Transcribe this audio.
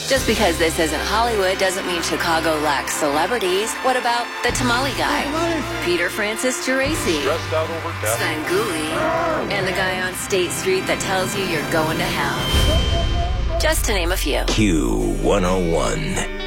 Just because this isn't Hollywood doesn't mean Chicago lacks celebrities. What about the tamale guy? Peter Francis Geraci, Svengoolie, and the guy on State Street that tells you you're going to hell. Just to name a few. Q101.